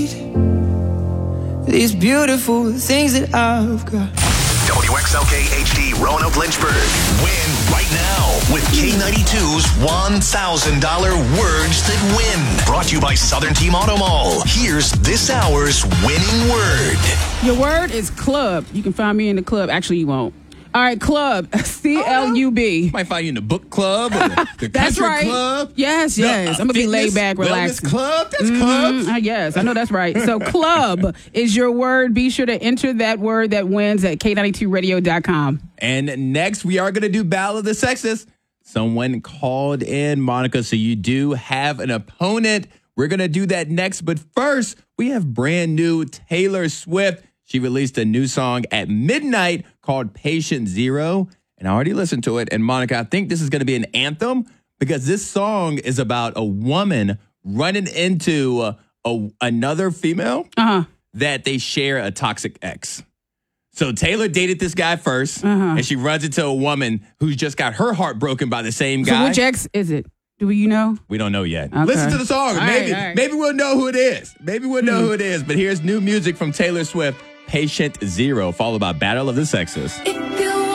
These beautiful things that I've got. WXLK HD Roanoke Lynchburg. Win right now with K92's $1,000 Words That Win. Brought to you by Southern Team Auto Mall. Here's this hour's winning word. Your word is club. You can find me in the club. Actually, you won't. All right, club. C-L-U-B. Might find you in the book club or the That's country right. club. Yes. I'm going to be laid back, relaxed. Club? That's clubs. Yes, I know that's right. So club is your word. Be sure to enter that word that wins at K92radio.com. And next, we are going to do Battle of the Sexes. Someone called in, Monica, so you do have an opponent. We're going to do that next. But first, we have brand new Taylor Swift. She released a new song at midnight called Patient Zero, and I already listened to it. And Monica, I think this is going to be an anthem because this song is about a woman running into another female that they share a toxic ex. So Taylor dated this guy first, and she runs into a woman who's just got her heart broken by the same guy. So which ex is it? Do you know? We don't know yet. Okay. Listen to the song. All right. Maybe we'll know who it is. But here's new music from Taylor Swift, Patient Zero, followed by Battle of the Sexes.